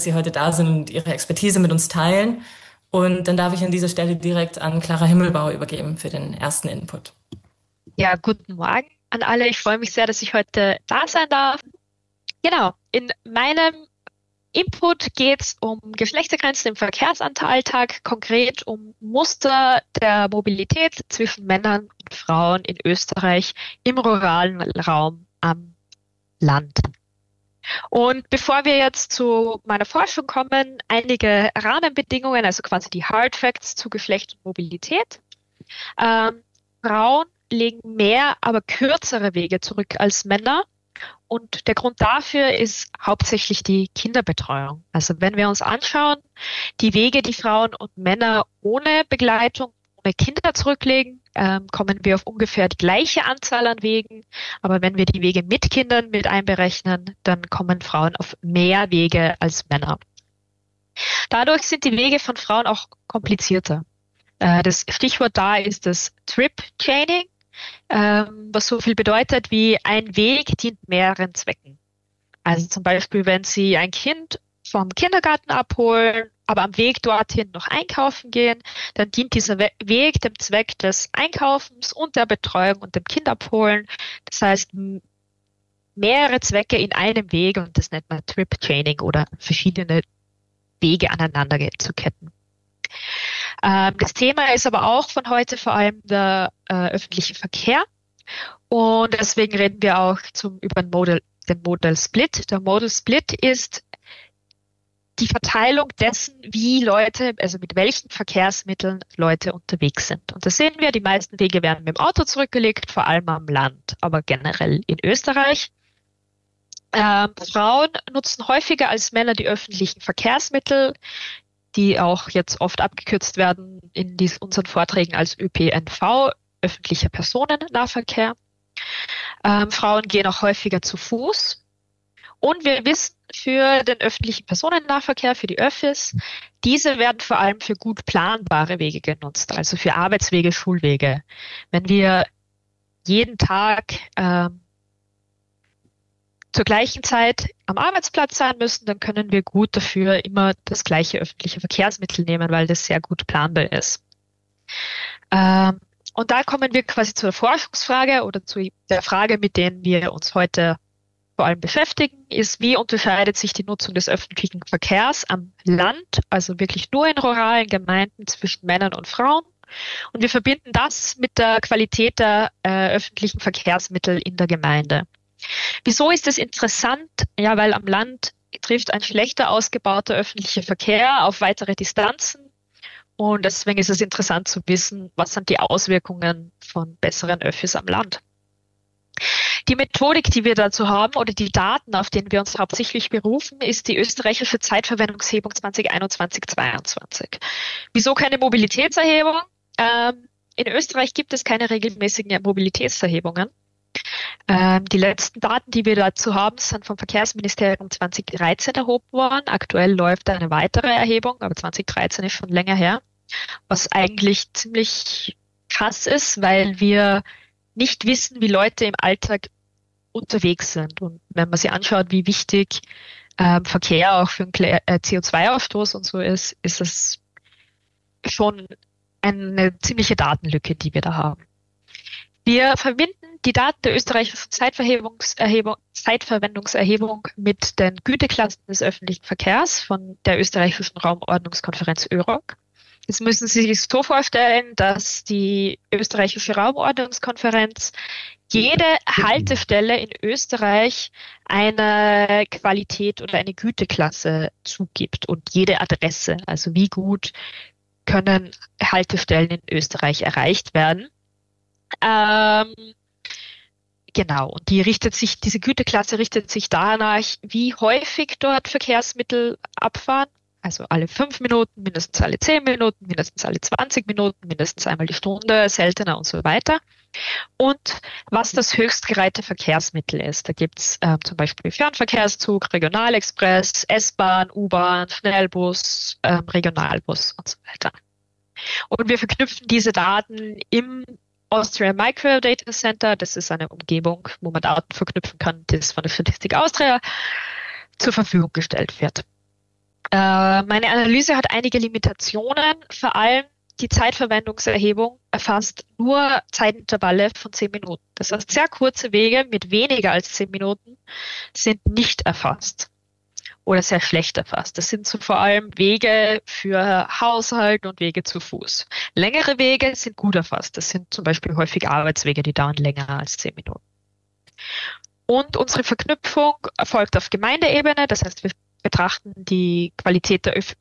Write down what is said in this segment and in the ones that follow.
dass Sie heute da sind und Ihre Expertise mit uns teilen. Und dann darf ich an dieser Stelle direkt an Clara Himmelbauer übergeben für den ersten Input. Ja, guten Morgen an alle. Ich freue mich sehr, dass ich heute da sein darf. Genau, in meinem Input geht es um Geschlechtergrenzen im Verkehrsalltag, konkret um Muster der Mobilität zwischen Männern und Frauen in Österreich im ruralen Raum am Land. Und bevor wir jetzt zu meiner Forschung kommen, einige Rahmenbedingungen, also quasi die Hard Facts zu Geschlecht und Mobilität. Frauen legen mehr, aber kürzere Wege zurück als Männer. Und der Grund dafür ist hauptsächlich die Kinderbetreuung. Also wenn wir uns anschauen, die Wege, die Frauen und Männer ohne Begleitung, ohne Kinder zurücklegen, kommen wir auf ungefähr die gleiche Anzahl an Wegen. Aber wenn wir die Wege mit Kindern mit einberechnen, dann kommen Frauen auf mehr Wege als Männer. Dadurch sind die Wege von Frauen auch komplizierter. Das Stichwort da ist das Trip-Chaining, was so viel bedeutet wie ein Weg dient mehreren Zwecken. Also zum Beispiel, wenn Sie ein Kind vom Kindergarten abholen, aber am Weg dorthin noch einkaufen gehen, dann dient dieser Weg dem Zweck des Einkaufens und der Betreuung und dem Kind abholen. Das heißt, mehrere Zwecke in einem Weg, und das nennt man Trip-Chaining oder verschiedene Wege aneinander zu ketten. Das Thema ist aber auch von heute vor allem der öffentliche Verkehr. Und deswegen reden wir auch über den Modal Split. Der Modal Split ist die Verteilung dessen, wie Leute, also mit welchen Verkehrsmitteln Leute unterwegs sind. Und das sehen wir, die meisten Wege werden mit dem Auto zurückgelegt, vor allem am Land, aber generell in Österreich. Frauen nutzen häufiger als Männer die öffentlichen Verkehrsmittel, die auch jetzt oft abgekürzt werden in unseren Vorträgen als ÖPNV, öffentlicher Personennahverkehr. Frauen gehen auch häufiger zu Fuß. Und wir wissen für den öffentlichen Personennahverkehr, für die Öffis, diese werden vor allem für gut planbare Wege genutzt, also für Arbeitswege, Schulwege. Wenn wir jeden Tag zur gleichen Zeit am Arbeitsplatz sein müssen, dann können wir gut dafür immer das gleiche öffentliche Verkehrsmittel nehmen, weil das sehr gut planbar ist. Und da kommen wir quasi zur Forschungsfrage oder zu der Frage, mit denen wir uns heute vor allem beschäftigen, ist, wie unterscheidet sich die Nutzung des öffentlichen Verkehrs am Land, also wirklich nur in ruralen Gemeinden zwischen Männern und Frauen. Und wir verbinden das mit der Qualität der öffentlichen Verkehrsmittel in der Gemeinde. Wieso ist das interessant? Ja, weil am Land trifft ein schlechter ausgebauter öffentlicher Verkehr auf weitere Distanzen. Und deswegen ist es interessant zu wissen, was sind die Auswirkungen von besseren Öffis am Land. Die Methodik, die wir dazu haben, oder die Daten, auf denen wir uns hauptsächlich berufen, ist die österreichische Zeitverwendungserhebung 2021-22. Wieso keine Mobilitätserhebung? In Österreich gibt es keine regelmäßigen Mobilitätserhebungen. Die letzten Daten, die wir dazu haben, sind vom Verkehrsministerium 2013 erhoben worden. Aktuell läuft eine weitere Erhebung, aber 2013 ist schon länger her, was eigentlich ziemlich krass ist, weil wir nicht wissen, wie Leute im Alltag unterwegs sind. Und wenn man sich anschaut, wie wichtig Verkehr auch für den CO2-Ausstoß und so ist, ist es schon eine ziemliche Datenlücke, die wir da haben. Wir verbinden die Daten der österreichischen Zeitverwendungserhebung mit den Güteklassen des öffentlichen Verkehrs von der österreichischen Raumordnungskonferenz ÖROC. Jetzt müssen Sie sich so vorstellen, dass die österreichische Raumordnungskonferenz jede Haltestelle in Österreich eine Qualität oder eine Güteklasse zugibt und jede Adresse, also wie gut können Haltestellen in Österreich erreicht werden. Genau, und diese Güteklasse richtet sich danach, wie häufig dort Verkehrsmittel abfahren. Also alle 5 Minuten, mindestens alle 10 Minuten, mindestens alle 20 Minuten, mindestens einmal die Stunde, seltener und so weiter. Und was das höchstgereihte Verkehrsmittel ist. Da gibt's zum Beispiel Fernverkehrszug, Regionalexpress, S-Bahn, U-Bahn, Schnellbus, Regionalbus und so weiter. Und wir verknüpfen diese Daten im Austrian Microdata Center. Das ist eine Umgebung, wo man Daten verknüpfen kann, das von der Statistik Austria zur Verfügung gestellt wird. Meine Analyse hat einige Limitationen, vor allem die Zeitverwendungserhebung erfasst nur Zeitintervalle von 10 Minuten. Das heißt, sehr kurze Wege mit weniger als 10 Minuten sind nicht erfasst oder sehr schlecht erfasst. Das sind so vor allem Wege für Haushalt und Wege zu Fuß. Längere Wege sind gut erfasst. Das sind zum Beispiel häufig Arbeitswege, die dauern länger als 10 Minuten. Und unsere Verknüpfung erfolgt auf Gemeindeebene. Das heißt, wir betrachten die Qualität des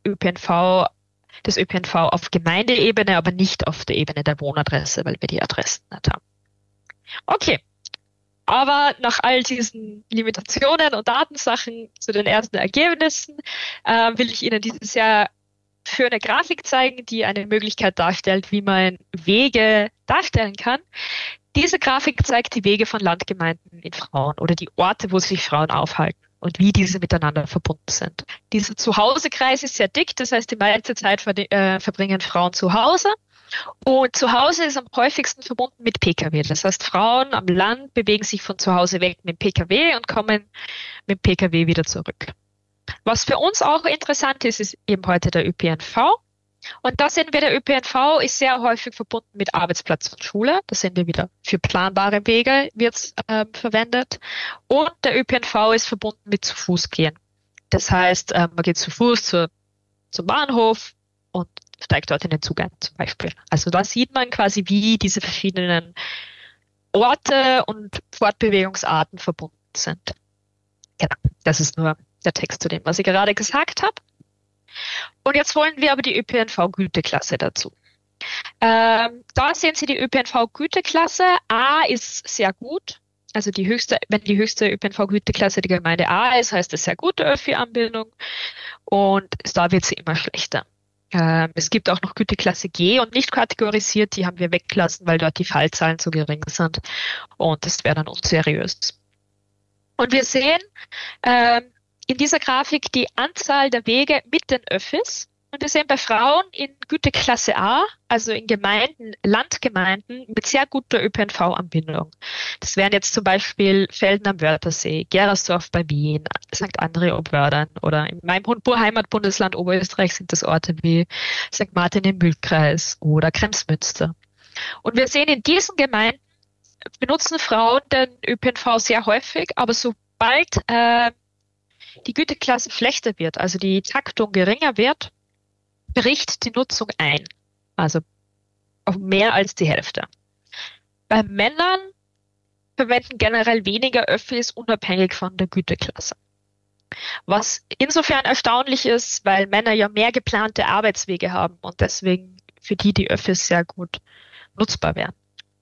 ÖPNV auf Gemeindeebene, aber nicht auf der Ebene der Wohnadresse, weil wir die Adressen nicht haben. Okay, aber nach all diesen Limitationen und Datensachen zu den ersten Ergebnissen will ich Ihnen dieses Jahr für eine Grafik zeigen, die eine Möglichkeit darstellt, wie man Wege darstellen kann. Diese Grafik zeigt die Wege von Landgemeinden in Frauen oder die Orte, wo sich Frauen aufhalten und wie diese miteinander verbunden sind. Dieser Zuhausekreis ist sehr dick, das heißt, die meiste Zeit verbringen Frauen zu Hause. Und zu Hause ist am häufigsten verbunden mit Pkw. Das heißt, Frauen am Land bewegen sich von zu Hause weg mit dem Pkw und kommen mit dem Pkw wieder zurück. Was für uns auch interessant ist, ist eben heute der ÖPNV. Und da sehen wir, der ÖPNV ist sehr häufig verbunden mit Arbeitsplatz und Schule. Da sehen wir wieder, für planbare Wege wird verwendet. Und der ÖPNV ist verbunden mit zu Fuß gehen. Das heißt, man geht zu Fuß zum Bahnhof und steigt dort in den Zug ein, zum Beispiel. Also da sieht man quasi, wie diese verschiedenen Orte und Fortbewegungsarten verbunden sind. Genau, das ist nur der Text zu dem, was ich gerade gesagt habe. Und jetzt wollen wir aber die ÖPNV-Güteklasse dazu. Da sehen Sie die ÖPNV-Güteklasse. A ist sehr gut. Also wenn die höchste ÖPNV-Güteklasse die Gemeinde A ist, heißt das sehr gute Öffi-Anbindung. Und da wird sie immer schlechter. Es gibt auch noch Güteklasse G und nicht kategorisiert. Die haben wir weggelassen, weil dort die Fallzahlen zu gering sind. Und das wäre dann unseriös. Und wir sehen in dieser Grafik die Anzahl der Wege mit den Öffis. Und wir sehen bei Frauen in Güteklasse A, also in Gemeinden, Landgemeinden mit sehr guter ÖPNV-Anbindung. Das wären jetzt zum Beispiel Velden am Wörthersee, Gerersdorf bei Wien, St. André ob Wördern oder in meinem Heimatbundesland Oberösterreich sind das Orte wie St. Martin im Mühlkreis oder Kremsmünster. Und wir sehen, in diesen Gemeinden benutzen Frauen den ÖPNV sehr häufig, aber sobald die Güteklasse schlechter wird, also die Taktung geringer wird, bricht die Nutzung ein. Also auf mehr als die Hälfte. Bei Männern verwenden generell weniger Öffis unabhängig von der Güteklasse. Was insofern erstaunlich ist, weil Männer ja mehr geplante Arbeitswege haben und deswegen für die Öffis sehr gut nutzbar wären.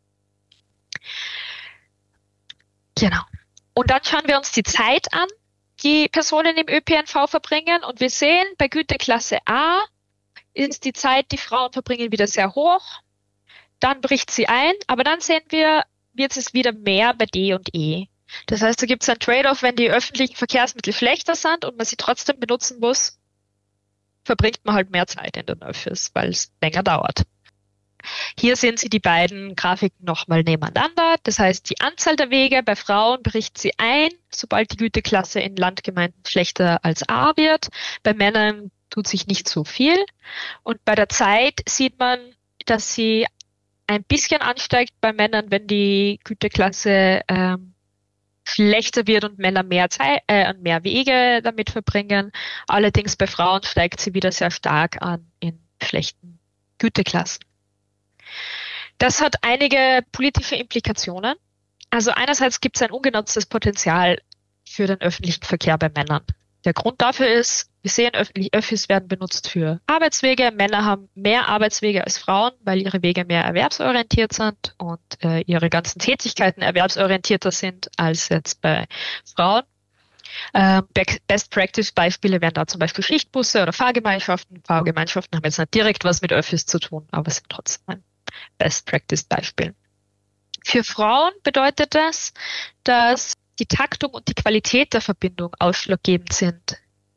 Genau. Und dann schauen wir uns die Zeit an, die Personen im ÖPNV verbringen. Und wir sehen, bei Güteklasse A ist die Zeit, die Frauen verbringen, wieder sehr hoch. Dann bricht sie ein, aber dann sehen wir, wird es wieder mehr bei D und E. Das heißt, da gibt es ein Trade-off, wenn die öffentlichen Verkehrsmittel schlechter sind und man sie trotzdem benutzen muss, verbringt man halt mehr Zeit in den Öffis, weil es länger dauert. Hier sehen Sie die beiden Grafiken nochmal nebeneinander. Das heißt, die Anzahl der Wege bei Frauen bricht sie ein, sobald die Güteklasse in Landgemeinden schlechter als A wird. Bei Männern tut sich nicht so viel. Und bei der Zeit sieht man, dass sie ein bisschen ansteigt bei Männern, wenn die Güteklasse schlechter wird und Männer mehr Zeit und mehr Wege damit verbringen. Allerdings bei Frauen steigt sie wieder sehr stark an in schlechten Güteklassen. Das hat einige politische Implikationen. Also einerseits gibt es ein ungenutztes Potenzial für den öffentlichen Verkehr bei Männern. Der Grund dafür ist, wir sehen, Öffis werden benutzt für Arbeitswege. Männer haben mehr Arbeitswege als Frauen, weil ihre Wege mehr erwerbsorientiert sind und ihre ganzen Tätigkeiten erwerbsorientierter sind als jetzt bei Frauen. Best-Practice-Beispiele wären da zum Beispiel Schichtbusse oder Fahrgemeinschaften. Fahrgemeinschaften haben jetzt nicht direkt was mit Öffis zu tun, aber sind trotzdem ein Best-Practice-Beispiel. Für Frauen bedeutet das, dass die Taktung und die Qualität der Verbindung ausschlaggebend sind,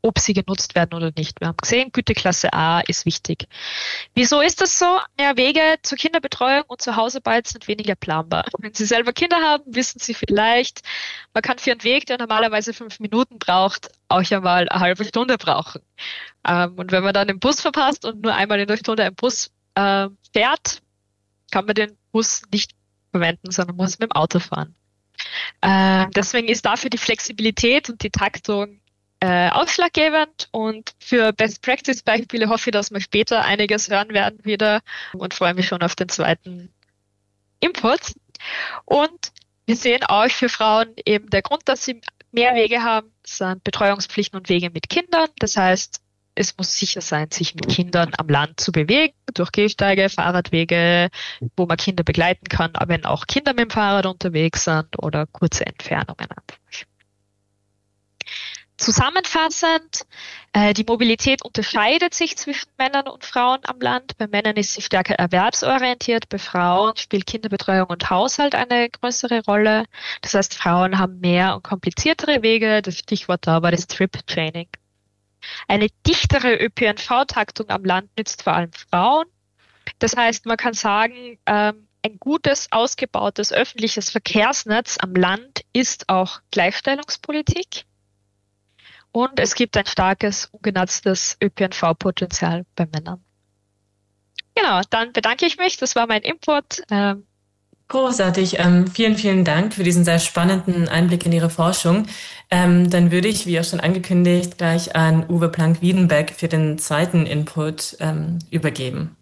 ob sie genutzt werden oder nicht. Wir haben gesehen, Güteklasse A ist wichtig. Wieso ist das so? Ja, Wege zur Kinderbetreuung und zur Hausarbeit sind weniger planbar. Wenn Sie selber Kinder haben, wissen Sie vielleicht, man kann für einen Weg, der normalerweise 5 Minuten braucht, auch ja mal eine halbe Stunde brauchen. Und wenn man dann den Bus verpasst und nur einmal in der Stunde ein Bus fährt, kann man den Bus nicht verwenden, sondern muss mit dem Auto fahren. Deswegen ist dafür die Flexibilität und die Taktung ausschlaggebend, und für Best-Practice-Beispiele hoffe ich, dass wir später einiges hören werden wieder, und freue mich schon auf den zweiten Input. Und wir sehen auch für Frauen eben der Grund, dass sie mehr Wege haben, sind Betreuungspflichten und Wege mit Kindern. Das heißt, es muss sicher sein, sich mit Kindern am Land zu bewegen, durch Gehsteige, Fahrradwege, wo man Kinder begleiten kann, aber wenn auch Kinder mit dem Fahrrad unterwegs sind oder kurze Entfernungen. Zusammenfassend, die Mobilität unterscheidet sich zwischen Männern und Frauen am Land. Bei Männern ist sie stärker erwerbsorientiert, bei Frauen spielt Kinderbetreuung und Haushalt eine größere Rolle. Das heißt, Frauen haben mehr und kompliziertere Wege. Das Stichwort da war das Trip-Training. Eine dichtere ÖPNV-Taktung am Land nützt vor allem Frauen. Das heißt, man kann sagen, ein gutes, ausgebautes öffentliches Verkehrsnetz am Land ist auch Gleichstellungspolitik. Und es gibt ein starkes, ungenutztes ÖPNV-Potenzial bei Männern. Genau, dann bedanke ich mich. Das war mein Input. Großartig. Vielen, vielen Dank für diesen sehr spannenden Einblick in Ihre Forschung. Dann würde ich, wie auch schon angekündigt, gleich an Uwe Planck-Wiedenbeck für den zweiten Input übergeben.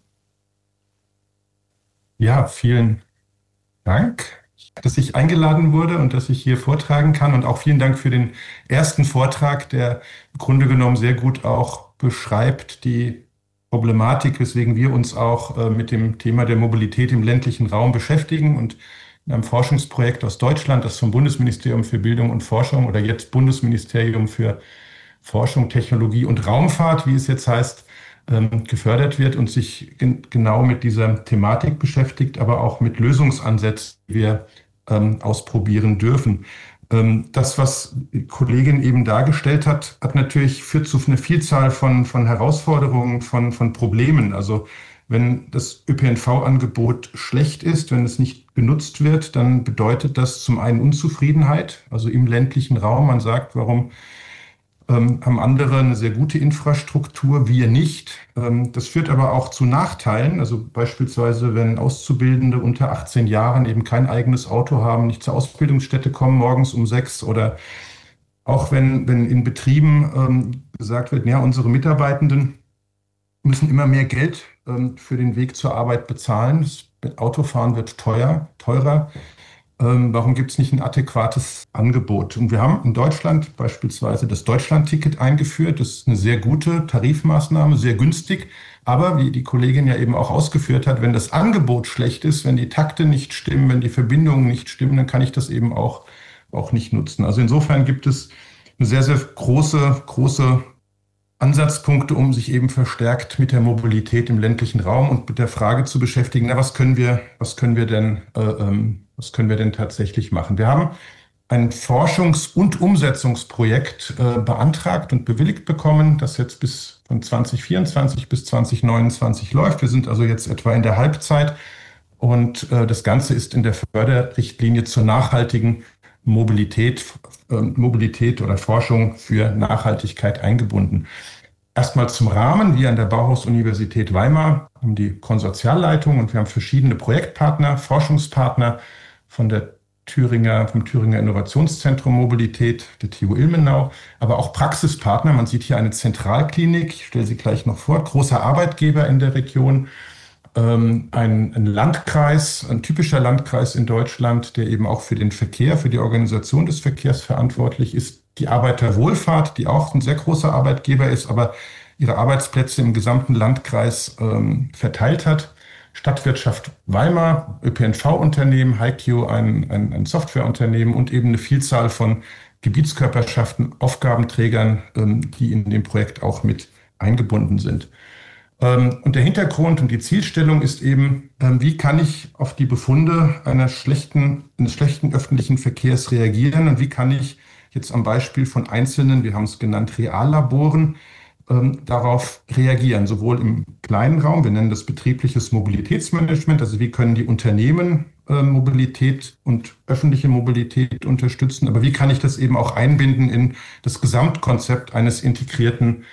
Ja, vielen Dank, dass ich eingeladen wurde und dass ich hier vortragen kann. Und auch vielen Dank für den ersten Vortrag, der im Grunde genommen sehr gut auch beschreibt die Problematik, weswegen wir uns auch mit dem Thema der Mobilität im ländlichen Raum beschäftigen und in einem Forschungsprojekt aus Deutschland, das vom Bundesministerium für Bildung und Forschung oder jetzt Bundesministerium für Forschung, Technologie und Raumfahrt, wie es jetzt heißt, gefördert wird und sich genau mit dieser Thematik beschäftigt, aber auch mit Lösungsansätzen, die wir ausprobieren dürfen. Das, was die Kollegin eben dargestellt hat, führt zu einer Vielzahl von Herausforderungen, von Problemen. Also wenn das ÖPNV-Angebot schlecht ist, wenn es nicht genutzt wird, dann bedeutet das zum einen Unzufriedenheit, also im ländlichen Raum. Man sagt, warum haben andere eine sehr gute Infrastruktur, wir nicht. Das führt aber auch zu Nachteilen. Also beispielsweise, wenn Auszubildende unter 18 Jahren eben kein eigenes Auto haben, nicht zur Ausbildungsstätte kommen morgens um 6, oder auch wenn in Betrieben gesagt wird, ja, unsere Mitarbeitenden müssen immer mehr Geld für den Weg zur Arbeit bezahlen. Das Autofahren wird teurer. Warum gibt es nicht ein adäquates Angebot? Und wir haben in Deutschland beispielsweise das Deutschland-Ticket eingeführt. Das ist eine sehr gute Tarifmaßnahme, sehr günstig. Aber wie die Kollegin ja eben auch ausgeführt hat, wenn das Angebot schlecht ist, wenn die Takte nicht stimmen, wenn die Verbindungen nicht stimmen, dann kann ich das eben auch nicht nutzen. Also insofern gibt es eine sehr, sehr große Ansatzpunkte, um sich eben verstärkt mit der Mobilität im ländlichen Raum und mit der Frage zu beschäftigen, was können wir denn tatsächlich machen? Wir haben ein Forschungs- und Umsetzungsprojekt beantragt und bewilligt bekommen, das jetzt von 2024 bis 2029 läuft. Wir sind also jetzt etwa in der Halbzeit, und das Ganze ist in der Förderrichtlinie zur nachhaltigen Mobilität oder Forschung für Nachhaltigkeit eingebunden. Erstmal zum Rahmen. Wir an der Bauhaus-Universität Weimar haben die Konsortialleitung und wir haben verschiedene Projektpartner, Forschungspartner vom Thüringer Innovationszentrum Mobilität, der TU Ilmenau, aber auch Praxispartner. Man sieht hier eine Zentralklinik, ich stelle sie gleich noch vor, großer Arbeitgeber in der Region, ein Landkreis, ein typischer Landkreis in Deutschland, der eben auch für den Verkehr, für die Organisation des Verkehrs verantwortlich ist. Die Arbeiterwohlfahrt, die auch ein sehr großer Arbeitgeber ist, aber ihre Arbeitsplätze im gesamten Landkreis verteilt hat. Stadtwirtschaft Weimar, ÖPNV-Unternehmen, HiQ, ein Softwareunternehmen und eben eine Vielzahl von Gebietskörperschaften, Aufgabenträgern, die in dem Projekt auch mit eingebunden sind. Und der Hintergrund und die Zielstellung ist eben, wie kann ich auf die Befunde eines schlechten öffentlichen Verkehrs reagieren und wie kann ich jetzt am Beispiel von einzelnen, wir haben es genannt, Reallaboren, darauf reagieren, sowohl im kleinen Raum, wir nennen das betriebliches Mobilitätsmanagement, also wie können die Unternehmen Mobilität und öffentliche Mobilität unterstützen, aber wie kann ich das eben auch einbinden in das Gesamtkonzept eines integrierten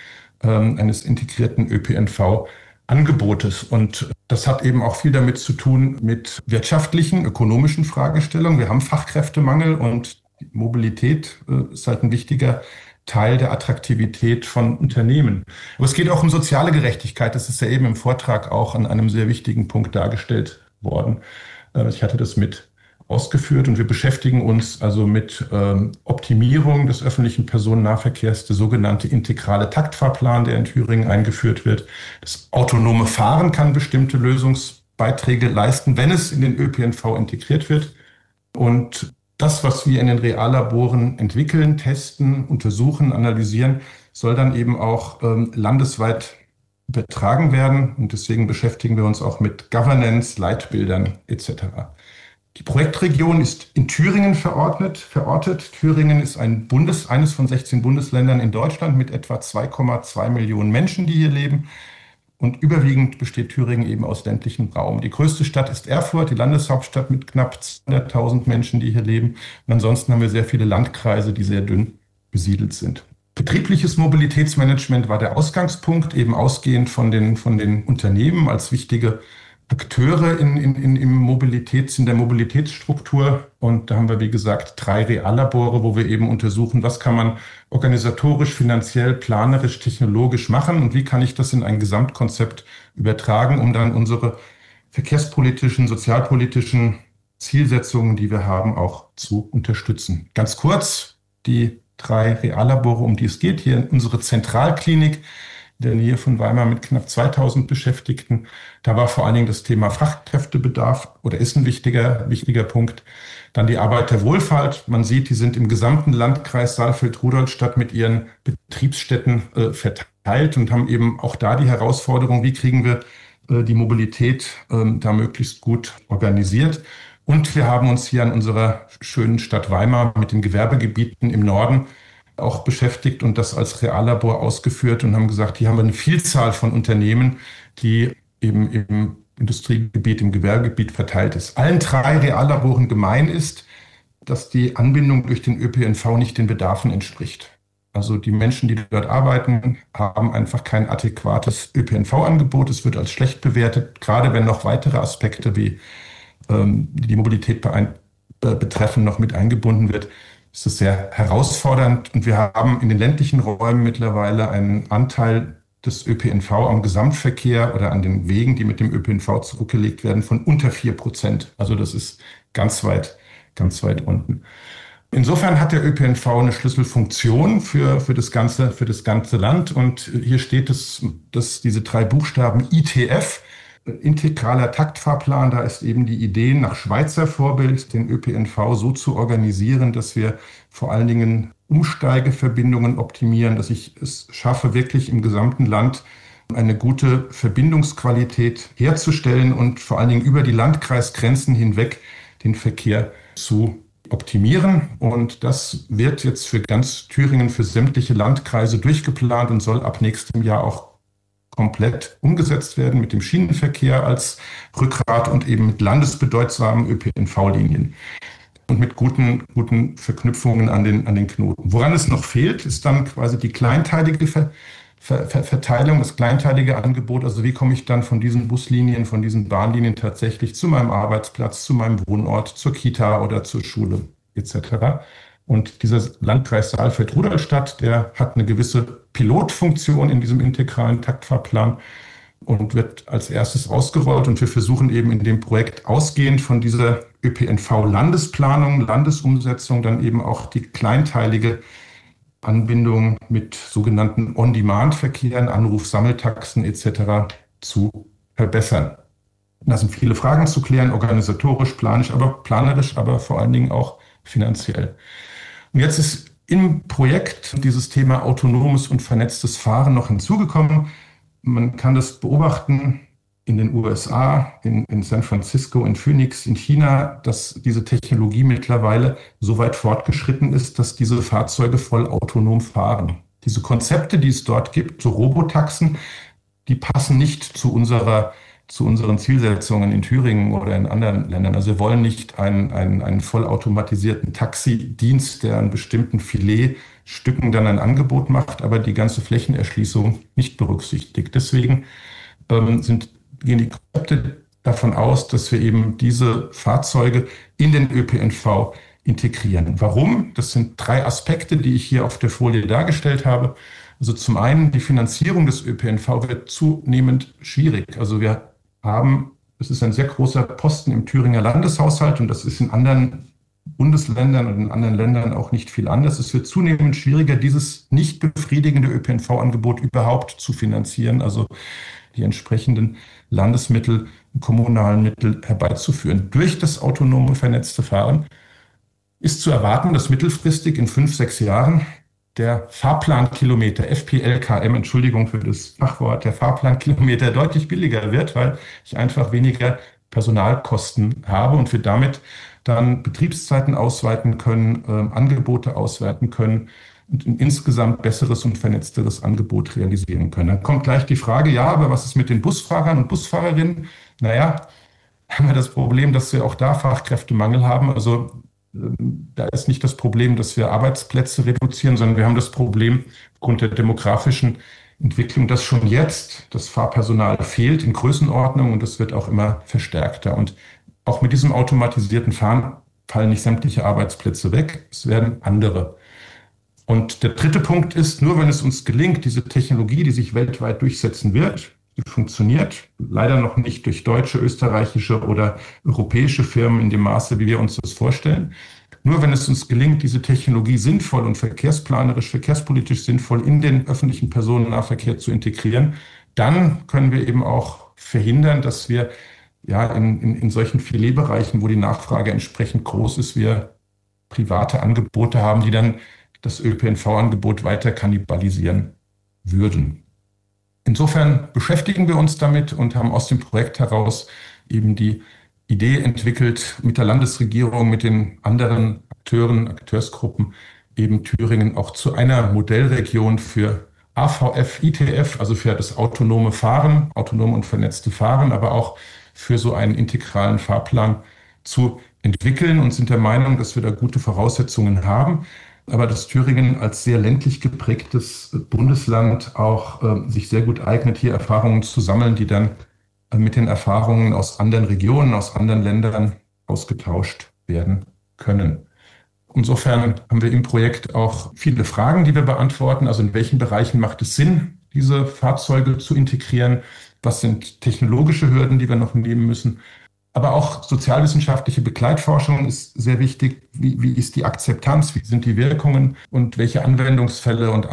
ÖPNV-Angebotes. Und das hat eben auch viel damit zu tun mit wirtschaftlichen, ökonomischen Fragestellungen. Wir haben Fachkräftemangel und Mobilität ist halt ein wichtiger Teil der Attraktivität von Unternehmen. Aber es geht auch um soziale Gerechtigkeit. Das ist ja eben im Vortrag auch an einem sehr wichtigen Punkt dargestellt worden. Ich hatte das mit ausgeführt und wir beschäftigen uns also mit Optimierung des öffentlichen Personennahverkehrs, der sogenannte integrale Taktfahrplan, der in Thüringen eingeführt wird. Das autonome Fahren kann bestimmte Lösungsbeiträge leisten, wenn es in den ÖPNV integriert wird. Und das, was wir in den Reallaboren entwickeln, testen, untersuchen, analysieren, soll dann eben auch landesweit übertragen werden. Und deswegen beschäftigen wir uns auch mit Governance, Leitbildern etc. Die Projektregion ist in Thüringen verortet. Thüringen ist eines von 16 Bundesländern in Deutschland mit etwa 2,2 Millionen Menschen, die hier leben. Und überwiegend besteht Thüringen eben aus ländlichem Raum. Die größte Stadt ist Erfurt, die Landeshauptstadt mit knapp 200.000 Menschen, die hier leben. Und ansonsten haben wir sehr viele Landkreise, die sehr dünn besiedelt sind. Betriebliches Mobilitätsmanagement war der Ausgangspunkt, eben ausgehend von den Unternehmen als wichtige Akteure in der Mobilitätsstruktur. Und da haben wir, wie gesagt, 3 Reallabore, wo wir eben untersuchen, was kann man organisatorisch, finanziell, planerisch, technologisch machen und wie kann ich das in ein Gesamtkonzept übertragen, um dann unsere verkehrspolitischen, sozialpolitischen Zielsetzungen, die wir haben, auch zu unterstützen. Ganz kurz, die 3 Reallabore, um die es geht, hier in unsere Zentralklinik in der Nähe von Weimar mit knapp 2000 Beschäftigten. Da war vor allen Dingen das Thema Fachkräftebedarf oder ist ein wichtiger Punkt. Dann die Arbeiterwohlfahrt. Man sieht, die sind im gesamten Landkreis Saalfeld-Rudolstadt mit ihren Betriebsstätten verteilt und haben eben auch da die Herausforderung, wie kriegen wir die Mobilität da möglichst gut organisiert. Und wir haben uns hier an unserer schönen Stadt Weimar mit den Gewerbegebieten im Norden auch beschäftigt und das als Reallabor ausgeführt und haben gesagt, hier haben wir eine Vielzahl von Unternehmen, die eben im Industriegebiet, im Gewerbegebiet verteilt ist. Allen 3 Reallaboren gemein ist, dass die Anbindung durch den ÖPNV nicht den Bedarfen entspricht. Also die Menschen, die dort arbeiten, haben einfach kein adäquates ÖPNV-Angebot. Es wird als schlecht bewertet, gerade wenn noch weitere Aspekte wie die Mobilität betreffen, noch mit eingebunden wird. Ist es sehr herausfordernd und wir haben in den ländlichen Räumen mittlerweile einen Anteil des ÖPNV am Gesamtverkehr oder an den Wegen, die mit dem ÖPNV zurückgelegt werden, von unter 4%. Also das ist ganz weit unten. Insofern hat der ÖPNV eine Schlüsselfunktion für das ganze Land und hier steht diese 3 Buchstaben ITF, integraler Taktfahrplan. Da ist eben die Idee, nach Schweizer Vorbild den ÖPNV so zu organisieren, dass wir vor allen Dingen Umsteigeverbindungen optimieren, dass ich es schaffe, wirklich im gesamten Land eine gute Verbindungsqualität herzustellen und vor allen Dingen über die Landkreisgrenzen hinweg den Verkehr zu optimieren. Und das wird jetzt für ganz Thüringen, für sämtliche Landkreise durchgeplant und soll ab nächstem Jahr auch komplett umgesetzt werden mit dem Schienenverkehr als Rückgrat und eben mit landesbedeutsamen ÖPNV-Linien und mit guten Verknüpfungen an den Knoten. Woran es noch fehlt, ist dann quasi die kleinteilige Verteilung, das kleinteilige Angebot. Also wie komme ich dann von diesen Buslinien, von diesen Bahnlinien tatsächlich zu meinem Arbeitsplatz, zu meinem Wohnort, zur Kita oder zur Schule etc. Und dieser Landkreis Saalfeld-Rudolstadt, der hat eine gewisse Pilotfunktion in diesem integralen Taktfahrplan und wird als erstes ausgerollt. Und wir versuchen eben in dem Projekt ausgehend von dieser ÖPNV-Landesplanung, Landesumsetzung dann eben auch die kleinteilige Anbindung mit sogenannten On-Demand-Verkehren, Anruf-Sammeltaxen etc. zu verbessern. Da sind viele Fragen zu klären, organisatorisch, planerisch, aber vor allen Dingen auch finanziell. Und jetzt ist im Projekt dieses Thema autonomes und vernetztes Fahren noch hinzugekommen. Man kann das beobachten in den USA, in San Francisco, in Phoenix, in China, dass diese Technologie mittlerweile so weit fortgeschritten ist, dass diese Fahrzeuge voll autonom fahren. Diese Konzepte, die es dort gibt, so Robotaxen, die passen nicht zu unseren Zielsetzungen in Thüringen oder in anderen Ländern. Also wir wollen nicht einen vollautomatisierten Taxidienst, der an bestimmten Filetstücken dann ein Angebot macht, aber die ganze Flächenerschließung nicht berücksichtigt. Deswegen gehen die Konzepte davon aus, dass wir eben diese Fahrzeuge in den ÖPNV integrieren. Warum? Das sind 3 Aspekte, die ich hier auf der Folie dargestellt habe. Also zum einen, die Finanzierung des ÖPNV wird zunehmend schwierig. Also es ist ein sehr großer Posten im Thüringer Landeshaushalt und das ist in anderen Bundesländern und in anderen Ländern auch nicht viel anders. Es wird zunehmend schwieriger, dieses nicht befriedigende ÖPNV-Angebot überhaupt zu finanzieren, also die entsprechenden Landesmittel, kommunalen Mittel herbeizuführen. Durch das autonome vernetzte Fahren ist zu erwarten, dass mittelfristig in 5, 6 Jahren der Fahrplankilometer, FPLKM, Entschuldigung für das Fachwort, der Fahrplankilometer deutlich billiger wird, weil ich einfach weniger Personalkosten habe und wir damit dann Betriebszeiten ausweiten können, Angebote ausweiten können und ein insgesamt besseres und vernetzteres Angebot realisieren können. Dann kommt gleich die Frage, ja, aber was ist mit den Busfahrern und Busfahrerinnen? Naja, haben wir das Problem, dass wir auch da Fachkräftemangel haben. Also da ist nicht das Problem, dass wir Arbeitsplätze reduzieren, sondern wir haben das Problem aufgrund der demografischen Entwicklung, dass schon jetzt das Fahrpersonal fehlt in Größenordnung und das wird auch immer verstärkter. Und auch mit diesem automatisierten Fahren fallen nicht sämtliche Arbeitsplätze weg, es werden andere. Und der 3. Punkt ist, nur wenn es uns gelingt, diese Technologie, die sich weltweit durchsetzen wird, die funktioniert, leider noch nicht durch deutsche, österreichische oder europäische Firmen in dem Maße, wie wir uns das vorstellen. Nur wenn es uns gelingt, diese Technologie sinnvoll und verkehrsplanerisch, verkehrspolitisch sinnvoll in den öffentlichen Personennahverkehr zu integrieren, dann können wir eben auch verhindern, dass wir in solchen Filetbereichen, wo die Nachfrage entsprechend groß ist, wir private Angebote haben, die dann das ÖPNV-Angebot weiter kannibalisieren würden. Insofern beschäftigen wir uns damit und haben aus dem Projekt heraus eben die Idee entwickelt, mit der Landesregierung, mit den anderen Akteuren, Akteursgruppen, eben Thüringen auch zu einer Modellregion für AVF, ITF, also für das autonome Fahren, autonome und vernetzte Fahren, aber auch für so einen integralen Fahrplan zu entwickeln und sind der Meinung, dass wir da gute Voraussetzungen haben. Aber dass Thüringen als sehr ländlich geprägtes Bundesland auch sich sehr gut eignet, hier Erfahrungen zu sammeln, die dann mit den Erfahrungen aus anderen Regionen, aus anderen Ländern ausgetauscht werden können. Insofern haben wir im Projekt auch viele Fragen, die wir beantworten. Also in welchen Bereichen macht es Sinn, diese Fahrzeuge zu integrieren? Was sind technologische Hürden, die wir noch nehmen müssen? Aber auch sozialwissenschaftliche Begleitforschung ist sehr wichtig. Wie ist die Akzeptanz? Wie sind die Wirkungen? Und welche Anwendungsfälle und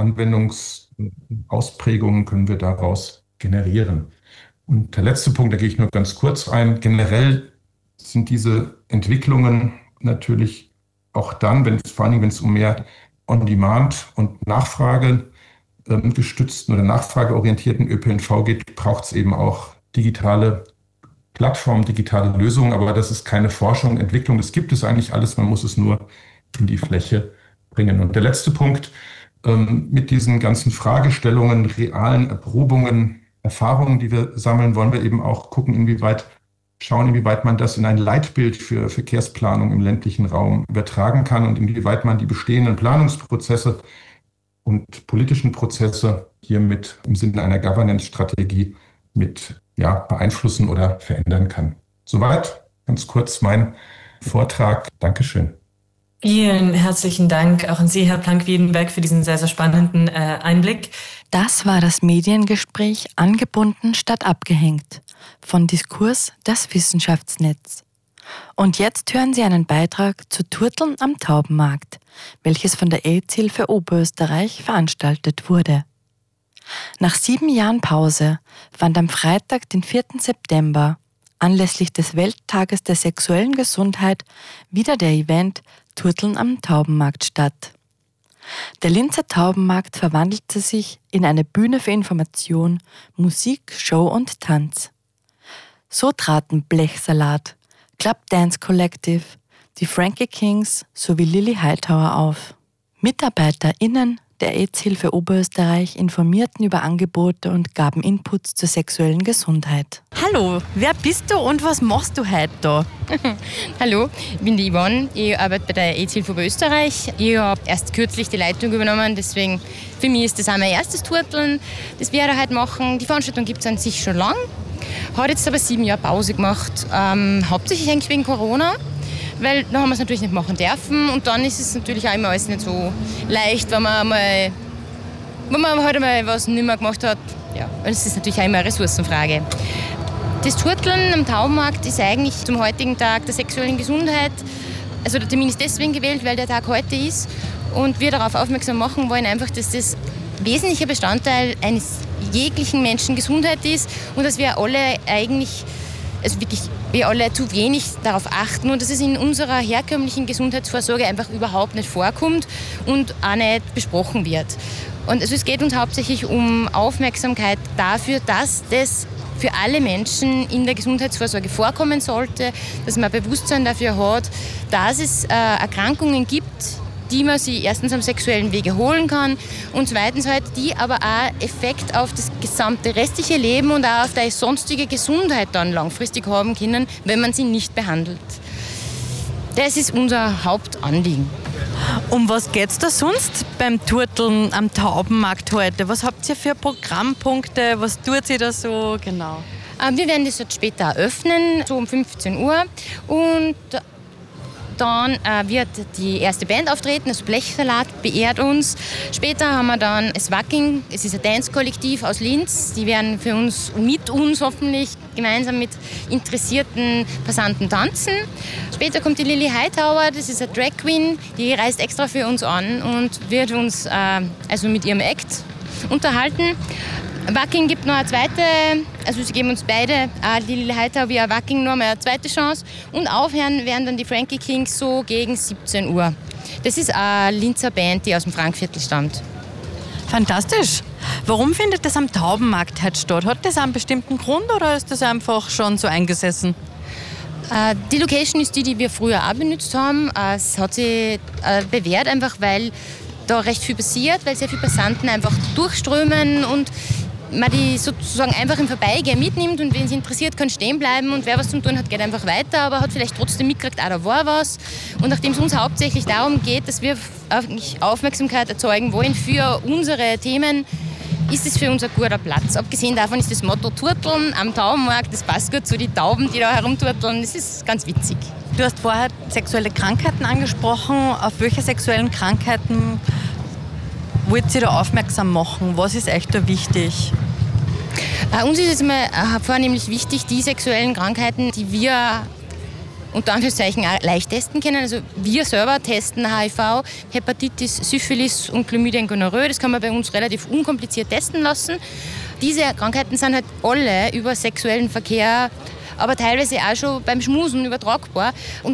Anwendungsausprägungen können wir daraus generieren? Und der letzte Punkt, da gehe ich nur ganz kurz ein. Generell sind diese Entwicklungen natürlich auch dann, vor allem wenn es um mehr On-Demand und Nachfrage gestützten oder nachfrageorientierten ÖPNV geht, braucht es eben auch digitale Plattformen, digitale Lösungen, aber das ist keine Forschung, Entwicklung, das gibt es eigentlich alles, man muss es nur in die Fläche bringen. Und der letzte Punkt, mit diesen ganzen Fragestellungen, realen Erprobungen, Erfahrungen, die wir sammeln, wollen wir eben auch schauen, inwieweit man das in ein Leitbild für Verkehrsplanung im ländlichen Raum übertragen kann und inwieweit man die bestehenden Planungsprozesse und politischen Prozesse hiermit im Sinne einer Governance-Strategie mit beeinflussen oder verändern kann. Soweit ganz kurz mein Vortrag. Dankeschön. Vielen herzlichen Dank auch an Sie, Herr Planck-Wiedenberg, für diesen sehr, sehr spannenden Einblick. Das war das Mediengespräch Angebunden statt abgehängt von Diskurs das Wissenschaftsnetz. Und jetzt hören Sie einen Beitrag zu Turteln am Taubenmarkt, welches von der AIDS-Hilfe Oberösterreich veranstaltet wurde. Nach 7 Jahren Pause fand am Freitag, den 4. September, anlässlich des Welttages der sexuellen Gesundheit wieder der Event Turteln am Taubenmarkt statt. Der Linzer Taubenmarkt verwandelte sich in eine Bühne für Information, Musik, Show und Tanz. So traten Blechsalat, Club Dance Collective, die Frankie Kings sowie Lilly Hightower auf. MitarbeiterInnen der AIDS-Hilfe Oberösterreich informierten über Angebote und gaben Inputs zur sexuellen Gesundheit. Hallo, wer bist du und was machst du heute da? Hallo, ich bin die Yvonne, ich arbeite bei der AIDS-Hilfe Oberösterreich. Ich habe erst kürzlich die Leitung übernommen, deswegen für mich ist das auch mein erstes Turteln, das wir heute machen. Die Veranstaltung gibt es an sich schon lang, hat jetzt aber 7 Jahre Pause gemacht, hauptsächlich eigentlich wegen Corona. Weil dann haben wir es natürlich nicht machen dürfen und dann ist es natürlich auch immer alles nicht so leicht, wenn man halt einmal was nicht mehr gemacht hat. Ja, das ist natürlich auch immer eine Ressourcenfrage. Das Turteln am Taubenmarkt ist eigentlich zum heutigen Tag der sexuellen Gesundheit. Also der Termin ist deswegen gewählt, weil der Tag heute ist und wir darauf aufmerksam machen wollen, einfach, dass das wesentlicher Bestandteil eines jeglichen Menschen Gesundheit ist und dass wir alle eigentlich, also wirklich wir alle zu wenig darauf achten und dass es in unserer herkömmlichen Gesundheitsvorsorge einfach überhaupt nicht vorkommt und auch nicht besprochen wird. Und also es geht uns hauptsächlich um Aufmerksamkeit dafür, dass das für alle Menschen in der Gesundheitsvorsorge vorkommen sollte, dass man Bewusstsein dafür hat, dass es Erkrankungen gibt, die man sich erstens am sexuellen Wege holen kann und zweitens halt, die aber auch Effekt auf das gesamte restliche Leben und auch auf die sonstige Gesundheit dann langfristig haben können, wenn man sie nicht behandelt. Das ist unser Hauptanliegen. Um was geht's da sonst beim Turteln am Taubenmarkt heute? Was habt ihr für Programmpunkte? Was tut ihr da so genau? Wir werden das jetzt später eröffnen, so um 15 Uhr und dann wird die erste Band auftreten, das Blechsalat beehrt uns. Später haben wir dann das Wacking, es ist ein Dance-Kollektiv aus Linz. Die werden für uns, mit uns hoffentlich, gemeinsam mit interessierten Passanten tanzen. Später kommt die Lilly Hightower, das ist eine Drag Queen, die reist extra für uns an und wird uns also mit ihrem Act unterhalten. Wacking gibt noch eine zweite, also sie geben uns beide, die Lilly Hightower wie auch Wacking, noch eine zweite Chance. Und aufhören werden dann die Frankie Kings so gegen 17 Uhr. Das ist eine Linzer Band, die aus dem Frankviertel stammt. Fantastisch. Warum findet das am Taubenmarkt heute statt? Hat das einen bestimmten Grund oder ist das einfach schon so eingesessen? Die Location ist die wir früher auch benutzt haben. Es hat sich bewährt, einfach weil da recht viel passiert, weil sehr viele Passanten einfach durchströmen und man die sozusagen einfach im Vorbeigehen mitnimmt und wen es interessiert, kann stehen bleiben und wer was zu tun hat, geht einfach weiter, aber hat vielleicht trotzdem mitgekriegt, da war was. Und nachdem es uns hauptsächlich darum geht, dass wir Aufmerksamkeit erzeugen wollen für unsere Themen, ist es für uns ein guter Platz. Abgesehen davon ist das Motto Turteln am Taubenmarkt, das passt gut zu den Tauben, die da herumturteln, das ist ganz witzig. Du hast vorher sexuelle Krankheiten angesprochen. Auf welche sexuellen Krankheiten wollt ihr da aufmerksam machen? Was ist euch da wichtig? Uns ist es mal vornehmlich wichtig, die sexuellen Krankheiten, die wir unter Anführungszeichen auch leicht testen können. Also wir selber testen HIV, Hepatitis, Syphilis und Chlamydien Gonorrhoe. Das kann man bei uns relativ unkompliziert testen lassen. Diese Krankheiten sind halt alle über sexuellen Verkehr, aber teilweise auch schon beim Schmusen übertragbar. Und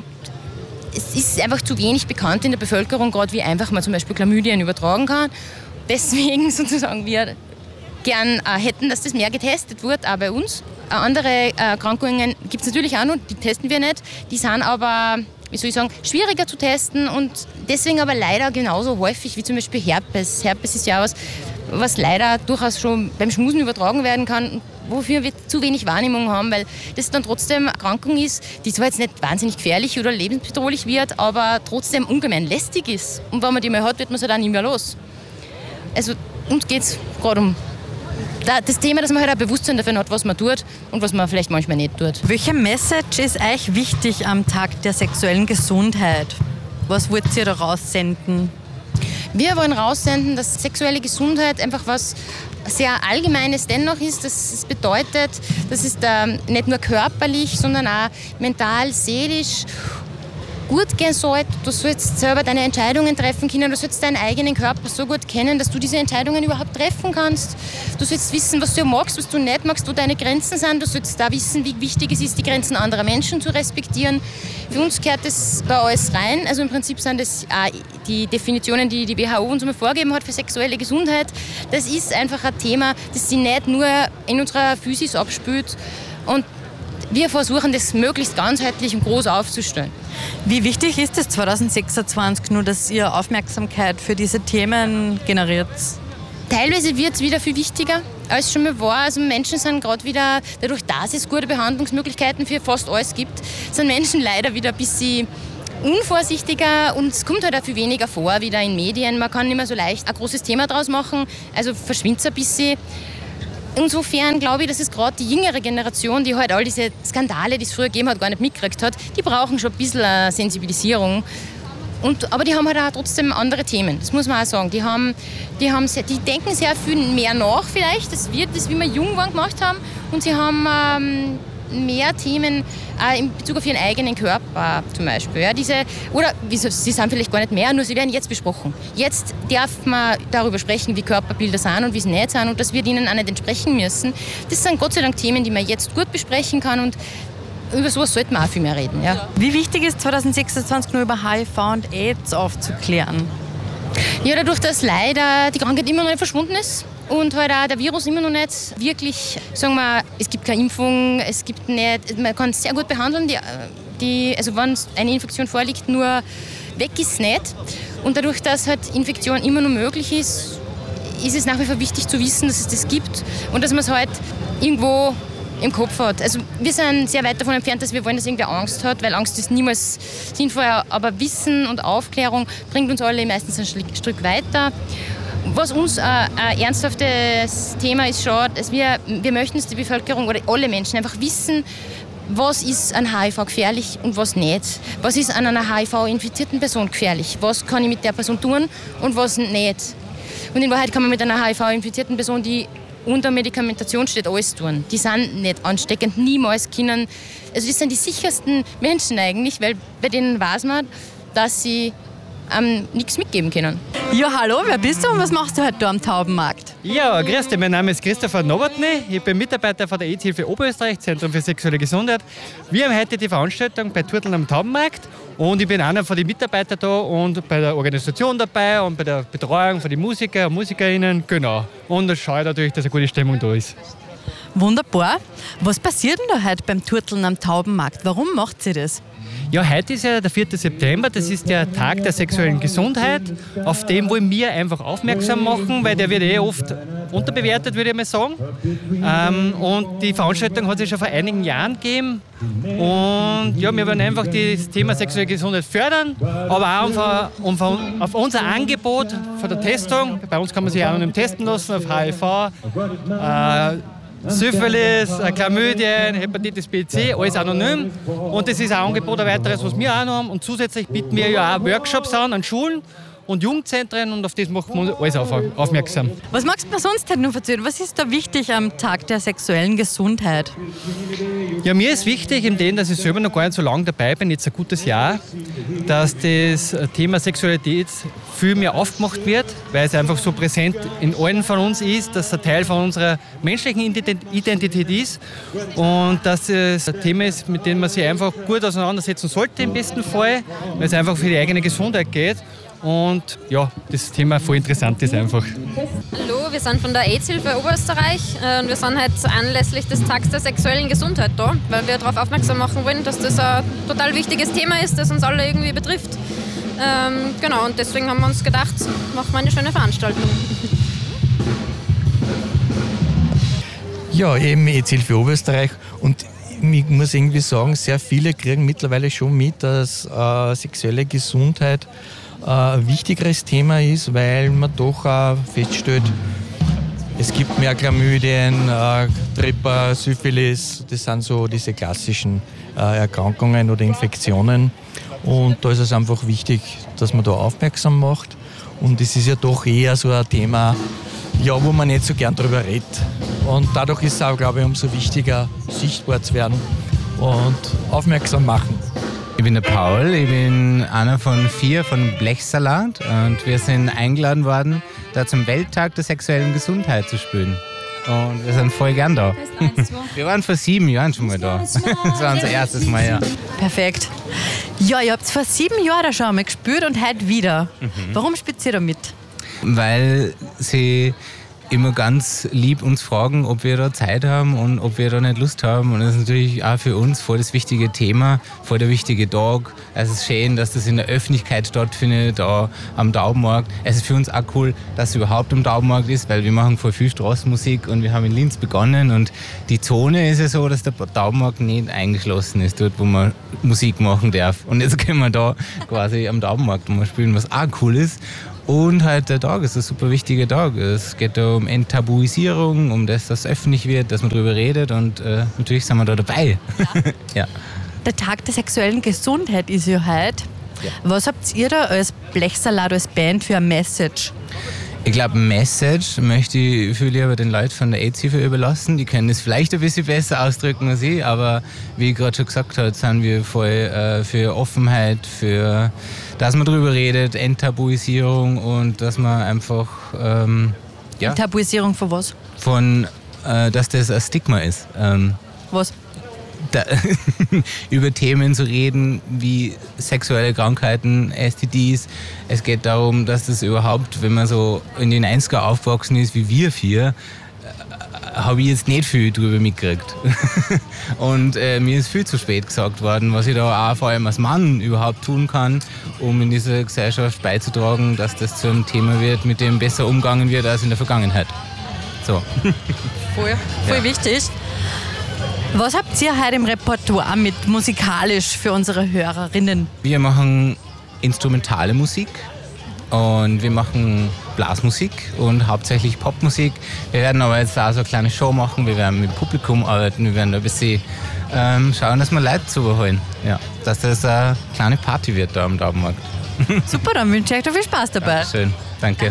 es ist einfach zu wenig bekannt in der Bevölkerung, gerade wie einfach man zum Beispiel Chlamydien übertragen kann. Deswegen sozusagen wir gern hätten, dass das mehr getestet wird, auch bei uns. Andere Erkrankungen gibt es natürlich auch noch, die testen wir nicht. Die sind aber, wie soll ich sagen, schwieriger zu testen und deswegen aber leider genauso häufig wie zum Beispiel Herpes. Herpes ist ja was leider durchaus schon beim Schmusen übertragen werden kann, wofür wir zu wenig Wahrnehmung haben, weil das dann trotzdem eine Erkrankung ist, die zwar jetzt nicht wahnsinnig gefährlich oder lebensbedrohlich wird, aber trotzdem ungemein lästig ist. Und wenn man die mal hat, wird man sie dann nicht mehr los. Also uns geht es gerade um das Thema, dass man halt ein Bewusstsein dafür hat, was man tut und was man vielleicht manchmal nicht tut. Welche Message ist euch wichtig am Tag der sexuellen Gesundheit? Was wollt ihr da raussenden? Wir wollen raussenden, dass sexuelle Gesundheit einfach was sehr Allgemeines dennoch ist. Das bedeutet, dass es da nicht nur körperlich, sondern auch mental, seelisch gut gehen sollte. Du sollst selber deine Entscheidungen treffen können. Du sollst deinen eigenen Körper so gut kennen, dass du diese Entscheidungen überhaupt treffen kannst. Du sollst wissen, was du magst, was du nicht magst, wo deine Grenzen sind. Du sollst da wissen, wie wichtig es ist, die Grenzen anderer Menschen zu respektieren. Für uns gehört das da alles rein. Also im Prinzip sind das auch die Definitionen, die die WHO uns mal vorgegeben hat für sexuelle Gesundheit. Das ist einfach ein Thema, das sich nicht nur in unserer Physis abspielt. Und wir versuchen, das möglichst ganzheitlich und groß aufzustellen. Wie wichtig ist es 2026 nur, dass ihr Aufmerksamkeit für diese Themen generiert? Teilweise wird es wieder viel wichtiger, als schon mal war. Also Menschen sind gerade wieder, dadurch, dass es gute Behandlungsmöglichkeiten für fast alles gibt, sind Menschen leider wieder ein bisschen unvorsichtiger und es kommt halt auch viel weniger vor, wieder in Medien. Man kann nicht mehr so leicht ein großes Thema draus machen, also verschwindet es ein bisschen. Insofern glaube ich, dass es gerade die jüngere Generation, die halt all diese Skandale, die es früher gegeben hat, gar nicht mitgekriegt hat, die brauchen schon ein bisschen eine Sensibilisierung. Aber die haben halt auch trotzdem andere Themen, das muss man auch sagen. Die denken sehr viel mehr nach vielleicht, das wird das, wie wir jung waren, gemacht haben. Und sie haben mehr Themen in Bezug auf ihren eigenen Körper zum Beispiel. Ja, sie sind vielleicht gar nicht mehr, nur sie werden jetzt besprochen. Jetzt darf man darüber sprechen, wie Körperbilder sind und wie sie nicht sind und dass wir ihnen auch nicht entsprechen müssen. Das sind Gott sei Dank Themen, die man jetzt gut besprechen kann und über sowas sollte man auch viel mehr reden. Ja. Wie wichtig ist 2026 nur über HIV und AIDS aufzuklären? Ja, dadurch, dass leider die Krankheit immer noch nicht verschwunden ist und halt auch der Virus immer noch nicht wirklich, sagen wir, es gibt keine Impfung, man kann es sehr gut behandeln, also wenn eine Infektion vorliegt, nur weg ist es nicht. Und dadurch, dass halt Infektion immer noch möglich ist, ist es nach wie vor wichtig zu wissen, dass es das gibt und dass man es halt irgendwo im Kopf hat. Also wir sind sehr weit davon entfernt, dass wir wollen, dass irgendwer Angst hat, weil Angst ist niemals sinnvoll, aber Wissen und Aufklärung bringt uns alle meistens ein Stück weiter. Was uns ein ernsthaftes Thema ist schon, dass wir möchten, dass die Bevölkerung oder alle Menschen einfach wissen, was ist an HIV gefährlich und was nicht. Was ist an einer HIV-infizierten Person gefährlich? Was kann ich mit der Person tun und was nicht? Und in Wahrheit kann man mit einer HIV-infizierten Person, die unter Medikamentation steht, alles tun. Die sind nicht ansteckend, niemals können. Also das sind die sichersten Menschen eigentlich, weil bei denen weiß man, dass sie nichts mitgeben können. Ja, hallo, wer bist du und was machst du heute da am Taubenmarkt? Ja, grüß dich, mein Name ist Christopher Nowotny. Ich bin Mitarbeiter von der AIDS-Hilfe Oberösterreich, Zentrum für sexuelle Gesundheit. Wir haben heute die Veranstaltung bei Turteln am Taubenmarkt und ich bin einer von den Mitarbeitern da und bei der Organisation dabei und bei der Betreuung von den Musiker und Musikerinnen, genau. Und da schaue ich natürlich, dass eine gute Stimmung da ist. Wunderbar. Was passiert denn da heute beim Turteln am Taubenmarkt? Warum macht ihr das? Ja, heute ist ja der 4. September, das ist der Tag der sexuellen Gesundheit. Auf den wollen wir einfach aufmerksam machen, weil der wird oft unterbewertet, würde ich mal sagen. Und die Veranstaltung hat es schon vor einigen Jahren gegeben. Und ja, wir wollen einfach das Thema sexuelle Gesundheit fördern, aber auch auf unser Angebot von der Testung. Bei uns kann man sich anonym testen lassen auf HIV, Syphilis, Chlamydien, Hepatitis B, C, alles anonym. Und das ist ein Angebot, ein weiteres, was wir auch noch haben. Und zusätzlich bieten wir ja auch Workshops an Schulen und Jugendzentren und auf das machen wir alles aufmerksam. Was magst du mir sonst halt noch erzählen? Was ist da wichtig am Tag der sexuellen Gesundheit? Ja, mir ist wichtig, dass ich selber noch gar nicht so lange dabei bin, jetzt ein gutes Jahr, dass das Thema Sexualität viel mehr aufgemacht wird, weil es einfach so präsent in allen von uns ist, dass es ein Teil von unserer menschlichen Identität ist und dass es ein Thema ist, mit dem man sich einfach gut auseinandersetzen sollte im besten Fall, weil es einfach für die eigene Gesundheit geht. Und ja, das Thema voll interessant ist einfach. Hallo, wir sind von der AIDS-Hilfe Oberösterreich und wir sind heute anlässlich des Tags der sexuellen Gesundheit da, weil wir darauf aufmerksam machen wollen, dass das ein total wichtiges Thema ist, das uns alle irgendwie betrifft. Genau, und deswegen haben wir uns gedacht, machen wir eine schöne Veranstaltung. Ja, eben AIDS-Hilfe Oberösterreich und ich muss irgendwie sagen, sehr viele kriegen mittlerweile schon mit, dass sexuelle Gesundheit ein wichtigeres Thema ist, weil man doch auch feststellt, es gibt mehr Chlamydien, Tripper, Syphilis, das sind so diese klassischen Erkrankungen oder Infektionen. Und da ist es einfach wichtig, dass man da aufmerksam macht. Und es ist ja doch eher so ein Thema, ja, wo man nicht so gern drüber redet. Und dadurch ist es auch, glaube ich, umso wichtiger, sichtbar zu werden und aufmerksam machen. Ich bin der Paul, ich bin einer von 4 von Blechsalat und wir sind eingeladen worden, da zum Welttag der sexuellen Gesundheit zu spielen. Und wir sind voll gern da. Wir waren vor 7 Jahren schon mal da. Das war unser erstes Mal, ja. Perfekt. Ja, ihr habt vor 7 Jahren schon einmal gespielt und heute wieder. Warum spielt ihr da mit? Weil sie immer ganz lieb uns fragen, ob wir da Zeit haben und ob wir da nicht Lust haben. Und das ist natürlich auch für uns voll das wichtige Thema, voll der wichtige Tag. Es ist schön, dass das in der Öffentlichkeit stattfindet, da am Taubenmarkt. Es ist für uns auch cool, dass es überhaupt am Taubenmarkt ist, weil wir machen voll viel Straßenmusik und wir haben in Linz begonnen. Und die Zone ist ja so, dass der Taubenmarkt nicht eingeschlossen ist, dort wo man Musik machen darf. Und jetzt können wir da quasi am Taubenmarkt mal spielen, was auch cool ist. Und halt der Tag ist ein super wichtiger Tag. Es geht da um Enttabuisierung, um das, dass es öffentlich wird, dass man darüber redet und natürlich sind wir da dabei. Ja. Ja. Der Tag der sexuellen Gesundheit ist ja heute. Ja. Was habt ihr da als Blechsalat, als Band für eine Message? Ich glaube, Message möchte ich viel lieber den Leuten von der AIDS-Hilfe überlassen. Die können das vielleicht ein bisschen besser ausdrücken als ich, aber wie ich gerade schon gesagt habe, sind wir voll für Offenheit, für dass man darüber redet, Enttabuisierung und dass man einfach... Enttabuisierung von was? Von, dass das ein Stigma ist. Was? Über Themen zu reden wie sexuelle Krankheiten, STDs. Es geht darum, dass das überhaupt, wenn man so in den 90er aufgewachsen ist wie wir vier, habe ich jetzt nicht viel drüber mitgekriegt. Und mir ist viel zu spät gesagt worden, was ich da auch vor allem als Mann überhaupt tun kann, um in dieser Gesellschaft beizutragen, dass das zu einem Thema wird, mit dem besser umgegangen wird als in der Vergangenheit. So. Voll wichtig. Was habt ihr heute im Repertoire mit musikalisch für unsere Hörerinnen? Wir machen instrumentale Musik und wir machen Blasmusik und hauptsächlich Popmusik. Wir werden aber jetzt auch so eine kleine Show machen, wir werden mit Publikum arbeiten, wir werden da ein bisschen schauen, dass wir Leute zuholen. Ja, dass das eine kleine Party wird da am Taubenmarkt. Super, dann wünsche ich euch da viel Spaß dabei. Schön, danke.